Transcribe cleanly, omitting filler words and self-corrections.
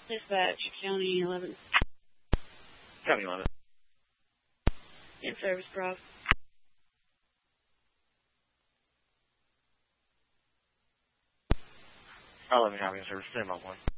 Dispatch, County 11. County 11. In service, Brock. 11 County in service. Stand by 1.